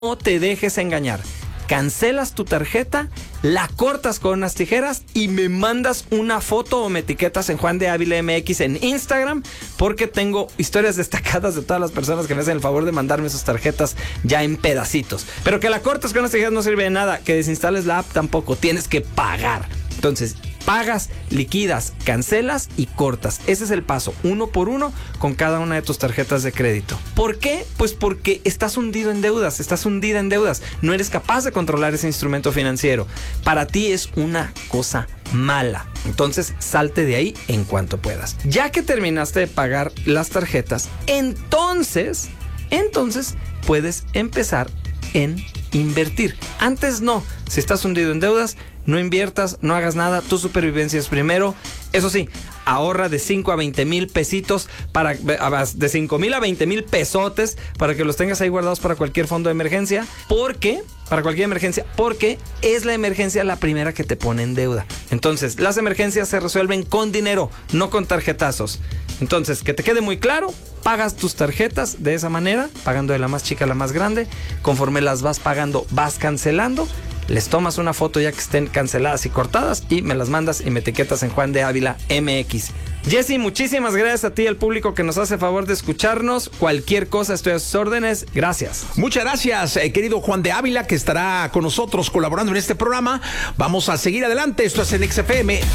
No te dejes engañar. Cancelas tu tarjeta, la cortas con unas tijeras y me mandas una foto o me etiquetas en Juan de Ávila MX en Instagram, porque tengo historias destacadas de todas las personas que me hacen el favor de mandarme sus tarjetas ya en pedacitos. Pero que la cortes con unas tijeras no sirve de nada, que desinstales la app tampoco, tienes que pagar. Entonces, pagas, liquidas, cancelas y cortas. Ese es el paso, uno por uno, con cada una de tus tarjetas de crédito. ¿Por qué? Pues porque estás hundido en deudas, estás hundida en deudas. No eres capaz de controlar ese instrumento financiero. Para ti es una cosa mala. Entonces, salte de ahí en cuanto puedas. Ya que terminaste de pagar las tarjetas, entonces puedes empezar en invertir. Antes no. Si estás hundido en deudas, no inviertas, no hagas nada, tu supervivencia es primero. Eso sí, ahorra de 5 a 20 mil pesitos, de 5 mil a 20 mil pesotes, para que los tengas ahí guardados para cualquier fondo de emergencia. Porque es la emergencia la primera que te pone en deuda. Entonces, las emergencias se resuelven con dinero, no con tarjetazos. Entonces, que te quede muy claro, pagas tus tarjetas de esa manera, pagando de la más chica a la más grande. Conforme las vas pagando, vas cancelando. Les tomas una foto ya que estén canceladas y cortadas y me las mandas y me etiquetas en Juan de Ávila MX. Jesse, muchísimas gracias a ti, al público que nos hace favor de escucharnos. Cualquier cosa, estoy a sus órdenes. Gracias. Muchas gracias, querido Juan de Ávila, que estará con nosotros colaborando en este programa. Vamos a seguir adelante. Esto es en XFM.